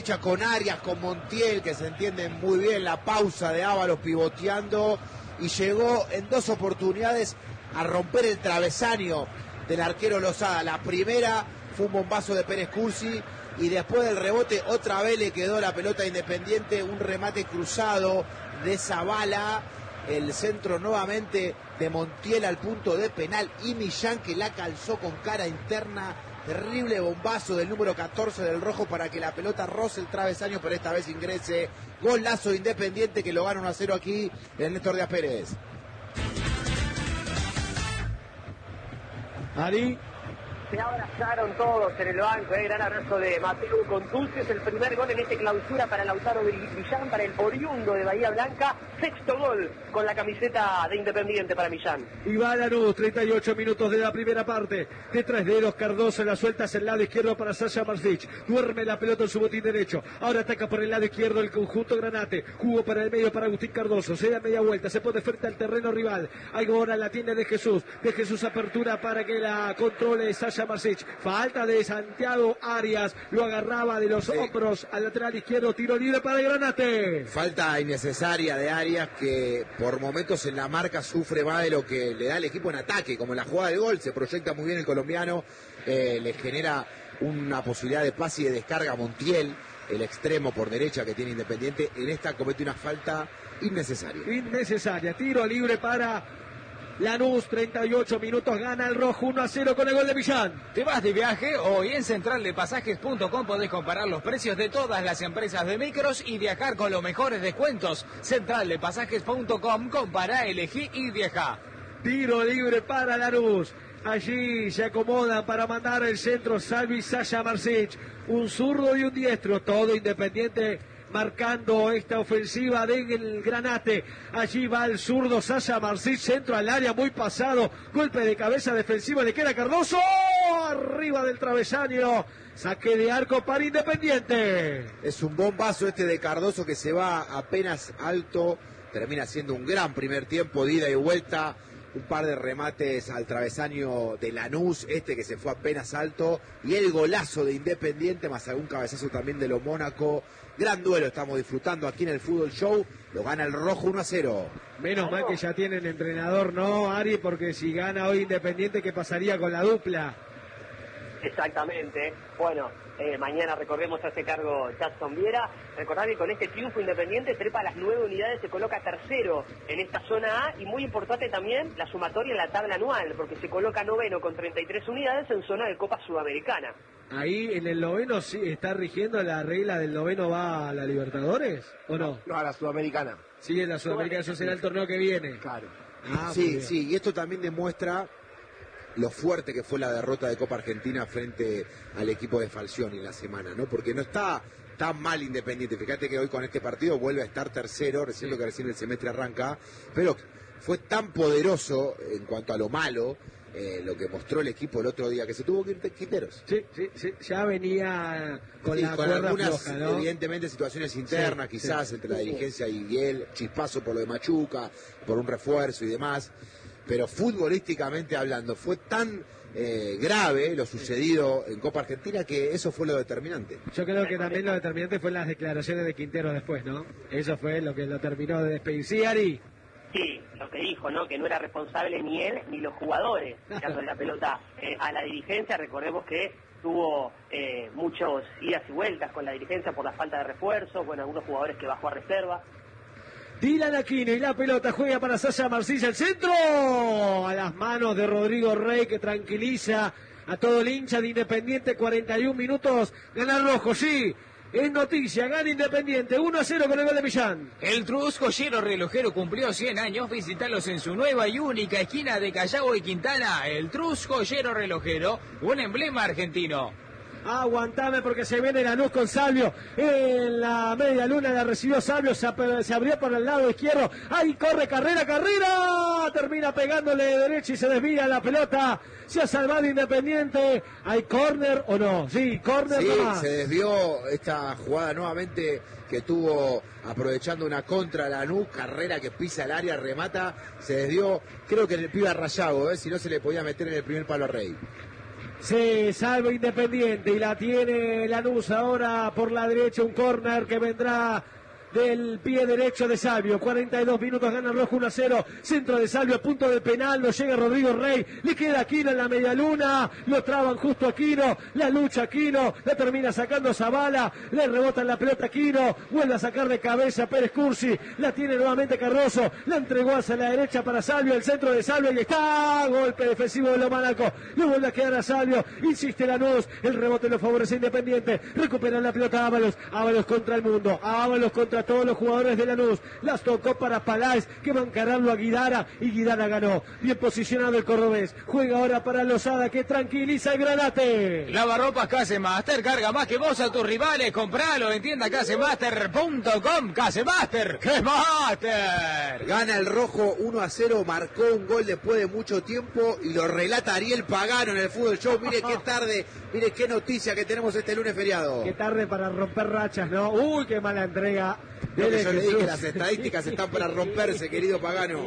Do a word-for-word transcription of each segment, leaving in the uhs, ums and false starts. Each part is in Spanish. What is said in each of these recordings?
Con Arias, con Montiel, que se entienden muy bien, la pausa de Ábalos pivoteando, y llegó en dos oportunidades a romper el travesaño del arquero Lozada. La primera fue un bombazo de Pérez Cursi, y después del rebote otra vez le quedó la pelota a Independiente, un remate cruzado de Zavala, el centro nuevamente de Montiel al punto de penal, y Millán, que la calzó con cara interna. Terrible bombazo del número catorce del rojo para que la pelota roce el travesaño, pero esta vez ingrese. Golazo Independiente, que lo gana uno a cero aquí el Néstor Díaz Pérez. Ari. Se abrazaron todos en el banco, el gran abrazo de Mateo Contursi, es el primer gol en este clausura para Lautaro Millán, para el oriundo de Bahía Blanca, sexto gol con la camiseta de Independiente para Millán. Y va Lanús, treinta y ocho minutos de la primera parte, de tres dedos Cardoso, la suelta hacia el lado izquierdo para Sasha Marsic, duerme la pelota en su botín derecho, ahora ataca por el lado izquierdo el conjunto Granate, jugó para el medio para Agustín Cardoso, se da media vuelta, se pone frente al terreno rival, ahora la tiene de Jesús, de Jesús apertura para que la controle Sasha Marsic, falta de Santiago Arias, lo agarraba de los sí. hombros al lateral izquierdo, tiro libre para el Granate. Falta innecesaria de Arias, que por momentos en la marca sufre más de lo que le da el equipo en ataque, como en la jugada del gol, se proyecta muy bien el colombiano, eh, le genera una posibilidad de pase y de descarga a Montiel, el extremo por derecha que tiene Independiente. En esta comete una falta innecesaria. Innecesaria, tiro libre para Lanús, treinta y ocho minutos, gana el rojo uno a cero con el gol de Millán. ¿Te vas de viaje? Hoy en central de pasajes punto com podés comparar los precios de todas las empresas de micros y viajar con los mejores descuentos. central de pasajes punto com, compara, elegí y viaja. Tiro libre para Lanús. Allí se acomodan para mandar el centro Salvi Sasha Marsic. Un zurdo y un diestro, todo Independiente marcando esta ofensiva del Granate. Allí va el zurdo Sasha Marsic, centro al área, muy pasado, golpe de cabeza defensivo, le queda Cardoso, arriba del travesaño, saque de arco para Independiente. Es un bombazo este de Cardoso, que se va apenas alto, termina siendo un gran primer tiempo de ida y vuelta. Un par de remates al travesaño de Lanús, este que se fue apenas alto, y el golazo de Independiente, más algún cabezazo también de los Mónaco. Gran duelo estamos disfrutando aquí en el Fútbol Show, lo gana el rojo uno a cero. Menos mal que ya tienen entrenador, ¿no, Ari? Porque si gana hoy Independiente, ¿qué pasaría con la dupla? Exactamente. Bueno, eh, mañana recordemos hace cargo Jackson Viera. Recordad que con este triunfo Independiente trepa las nueve unidades, se coloca tercero en esta zona A, y muy importante también la sumatoria en la tabla anual, porque se coloca noveno con treinta y tres unidades en zona de Copa Sudamericana. Ahí en el noveno sí está rigiendo la regla del noveno, va a la Libertadores, ¿o no? No, a la Sudamericana. Sí, en la Sudamericana, eso será el torneo que viene. Claro. Ah, sí, sí, y esto también demuestra lo fuerte que fue la derrota de Copa Argentina frente al equipo de Falcioni en la semana, ¿no? Porque no está tan mal Independiente. Fíjate que hoy con este partido vuelve a estar tercero, recién lo que recién el semestre arranca, pero fue tan poderoso en cuanto a lo malo, eh, lo que mostró el equipo el otro día, que se tuvo que ir de Quinteros. Sí, sí, sí, ya venía con sí, la con cuerda algunas, floja, ¿no? Evidentemente, situaciones internas, sí, quizás, sí, entre la dirigencia y él, chispazo por lo de Machuca, por un refuerzo y demás. Pero futbolísticamente hablando, fue tan eh, grave lo sucedido en Copa Argentina que eso fue lo determinante. Yo creo que también lo determinante fue las declaraciones de Quintero después, ¿no? Eso fue lo que lo terminó de despedir. ¿Sí, Ari? Sí, lo que dijo, ¿no? Que no era responsable ni él ni los jugadores tirando la pelota eh, a la dirigencia. Recordemos que tuvo eh, muchos idas y vueltas con la dirigencia por la falta de refuerzos, bueno, algunos jugadores que bajó a reserva. Dylan Aquino y la pelota juega para Sasha Marsic, el centro a las manos de Rodrigo Rey, que tranquiliza a todo el hincha de Independiente. Cuarenta y un minutos, gana el rojo, sí, es noticia, gana Independiente uno a cero con el gol de Millán. El Trus Joyero Relojero cumplió cien años, visitarlos en su nueva y única esquina de Callao y Quintana. El Trus Joyero Relojero, un emblema argentino. Aguantame porque se viene Lanús con Salvio en la media luna, la recibió Salvio, se, se abrió por el lado izquierdo, ahí corre, carrera, carrera, termina pegándole de derecha y se desvía la pelota, se ha salvado Independiente. ¿Hay córner o no? Sí, córner. Sí, nomás. Se desvió esta jugada nuevamente que tuvo aprovechando una contra Lanús, carrera que pisa el área, remata, se desvió, creo que en el pibe a Rayago, ¿eh? Si no se le podía meter en el primer palo a Rey. Se salva Independiente y la tiene Lanús ahora por la derecha, un córner que vendrá del pie derecho de Salvio. cuarenta y dos minutos, gana el rojo uno a cero. Centro de Salvio, a punto del penal, lo llega Rodrigo Rey, le queda Aquino en la media luna, lo traban justo Aquino, la lucha Aquino, la termina sacando Zavala, le rebota en la pelota Aquino, vuelve a sacar de cabeza Pérez Cursi, la tiene nuevamente Cardoso, la entregó hacia la derecha para Salvio, el centro de Salvio y está, golpe defensivo de Lomanaco, le vuelve a quedar a Salvio, insiste Lanús, el rebote lo favorece Independiente, recupera la pelota Ábalos, Ábalos contra el mundo, Ábalos contra todos los jugadores de Lanús, las tocó para Paláez, que va a encararlo a Guidara, y Guidara ganó, bien posicionado el cordobés, juega ahora para Lozada, que tranquiliza el Granate. Lavarropas Casemaster, carga más que vos a tus rivales, compralo en tienda casemaster punto com. Casemaster, Casemaster. Gana el rojo uno a cero, marcó un gol después de mucho tiempo y lo relata Ariel Pagano en el Fútbol Show. Mire qué tarde, mire qué noticia que tenemos este lunes feriado. Qué tarde para romper rachas, ¿no? Uy, qué mala entrega. Lo que yo le dije, las estadísticas están para romperse, querido Pagano.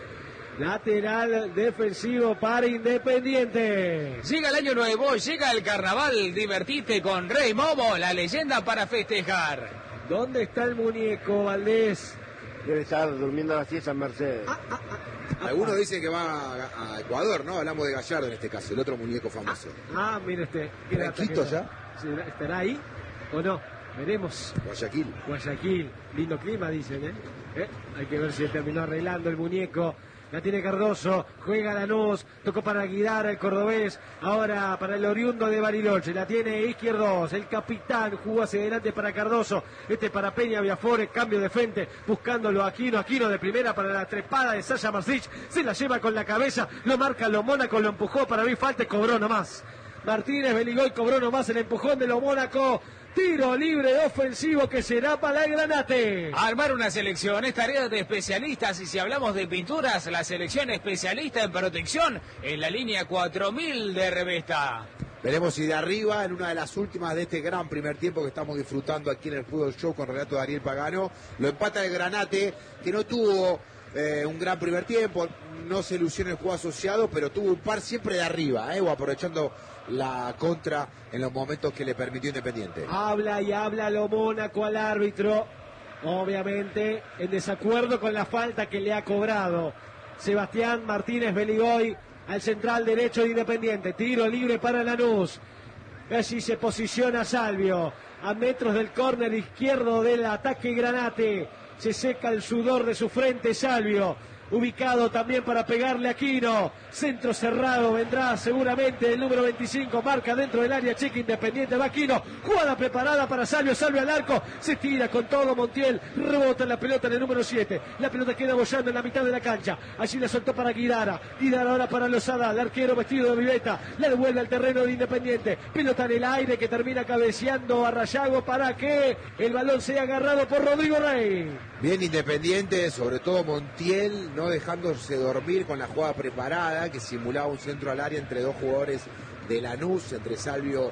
Lateral defensivo para Independiente. Llega el año nuevo, llega el carnaval, divertite con Rey Momo, la leyenda para festejar. ¿Dónde está el muñeco, Valdés? Debe estar durmiendo a la siesta en Mercedes. Ah, ah, ah, Algunos ah, dicen que va a, a Ecuador, ¿no? Hablamos de Gallardo en este caso, el otro muñeco famoso. Ah, ah mire este. mira ¿Quito ya? ¿Estará ahí o no? Veremos. Guayaquil. Guayaquil, lindo clima dicen, ¿eh? ¿Eh? Hay que ver si terminó arreglando el muñeco. La tiene Cardoso, juega Lanús, tocó para Guidara el cordobés, ahora para el oriundo de Bariloche, la tiene Izquierdos, el capitán jugó hacia adelante para Cardoso, este para Peña Viafore, cambio de frente, buscándolo Aquino, Aquino de primera para la trepada de Sasha Marsic, se la lleva con la cabeza, lo marca lo Mónaco, lo empujó para mí, falta y cobró nomás. Martínez Beligoy cobró nomás el empujón de lo Mónaco. Tiro libre ofensivo que será para el Granate. Armar una selección es tarea de especialistas y si hablamos de pinturas, la selección especialista en protección en la línea cuatro mil de Revesta. Veremos si de arriba, en una de las últimas de este gran primer tiempo que estamos disfrutando aquí en el Fútbol Show con relato de Ariel Pagano, lo empata el Granate, que no tuvo eh, un gran primer tiempo, no se ilusiona el juego asociado, pero tuvo un par siempre de arriba, eh, o aprovechando la contra en los momentos que le permitió Independiente. Habla y habla lo Mónaco al árbitro, obviamente en desacuerdo con la falta que le ha cobrado Sebastián Martínez Beligoy al central derecho de Independiente. Tiro libre para Lanús. Allí se posiciona Salvio a metros del córner izquierdo del ataque Granate. Se seca el sudor de su frente Salvio, ubicado también para pegarle a Aquino, centro cerrado, vendrá seguramente el número veinticinco, marca dentro del área chica Independiente, va Aquino, jugada preparada para Salvio, Salvio al arco, se tira con todo Montiel, rebota la pelota en el número siete, la pelota queda bollando en la mitad de la cancha, allí la soltó para Guidara, Guidara ahora para Lozada, el arquero vestido de viveta, la devuelve al terreno de Independiente, pelota en el aire que termina cabeceando a Rayago para que el balón sea agarrado por Rodrigo Rey. Bien Independiente, sobre todo Montiel, no dejándose dormir con la jugada preparada que simulaba un centro al área entre dos jugadores de Lanús, entre Salvio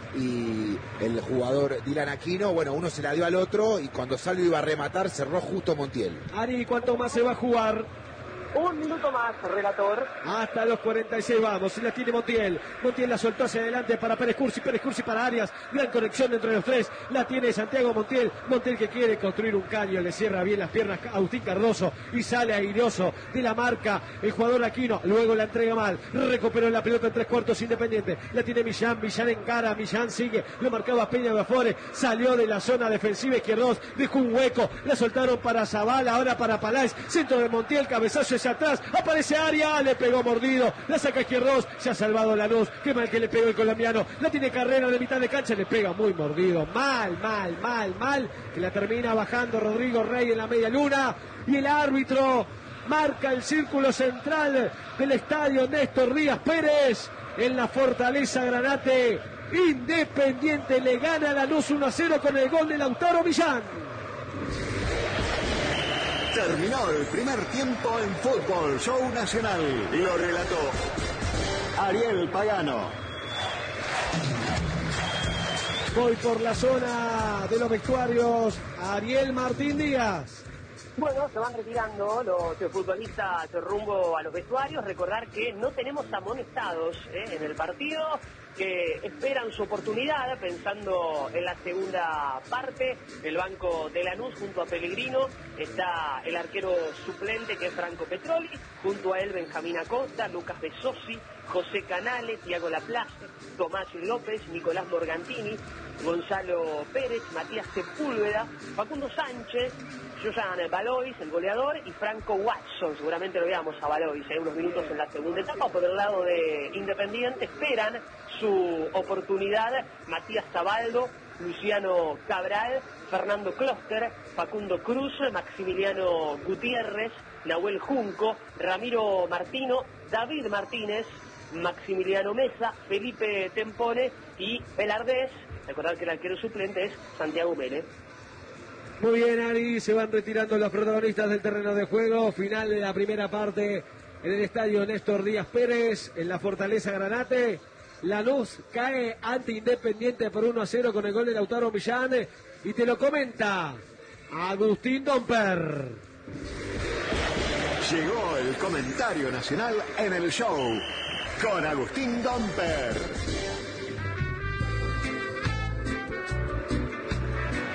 y el jugador Dylan Aquino. Bueno, uno se la dio al otro y cuando Salvio iba a rematar cerró justo Montiel. Ari, ¿cuánto más se va a jugar? Un minuto más, relator. Hasta los cuarenta y seis vamos, y la tiene Montiel. Montiel la soltó hacia adelante para Pérez Cursi, Pérez Cursi para Arias. Gran conexión entre los tres. La tiene Santiago Montiel. Montiel que quiere construir un caño, le cierra bien las piernas a Agustín Cardoso y sale airoso de la marca el jugador Aquino. Luego la entrega mal. Recuperó la pelota en tres cuartos Independiente. La tiene Millán, Millán encara, Millán sigue. Lo marcaba Peña Bafore. Salió de la zona defensiva Izquierdos. Dejó un hueco. La soltaron para Zavala, ahora para Paláez. Centro de Montiel, cabezazo hacia atrás, aparece Arias, le pegó mordido, la saca Izquierdos, se ha salvado Lanús, qué mal que le pegó el colombiano, la tiene Carrera de mitad de cancha, le pega muy mordido, mal, mal, mal, mal, que la termina bajando Rodrigo Rey en la media luna, y el árbitro marca el círculo central del estadio Néstor Díaz Pérez, en la Fortaleza Granate. Independiente le gana a Lanús uno a cero con el gol de Lautaro Millán. Terminó el primer tiempo en Fútbol Show Nacional. Lo relató Ariel Pagano. Voy por la zona de los vestuarios. Ariel Martín Díaz. Bueno, se van retirando los futbolistas rumbo a los vestuarios. Recordar que no tenemos amonestados ¿eh? en el partido. que esperan su oportunidad, pensando en la segunda parte. El banco de Lanús junto a Pellegrino está el arquero suplente, que es Franco Petroli, junto a él Benjamín Acosta, Lucas De Sosi, José Canales, Tiago Laplace, Tomás López, Nicolás Morgantini, Gonzalo Pérez, Matías Sepúlveda, Facundo Sánchez, Josan Valois, el goleador, y Franco Watson. Seguramente lo veamos a Valois hay unos minutos en la segunda etapa. Por el lado de Independiente esperan su oportunidad Matías Zabaldo, Luciano Cabral, Fernando Closter, Facundo Cruz, Maximiliano Gutiérrez, Nahuel Junco, Ramiro Martino, David Martínez, Maximiliano Mesa, Felipe Tempone y Velardés. Recordar que el arquero suplente es Santiago Mele. Muy bien, Ari, se van retirando los protagonistas del terreno de juego. Final de la primera parte en el estadio Néstor Díaz Pérez, en la Fortaleza Granate. Lanús cae ante Independiente por uno a cero con el gol de Lautaro Millán. Y te lo comenta Agustín Domper. Llegó el comentario nacional en el show con Agustín Domper.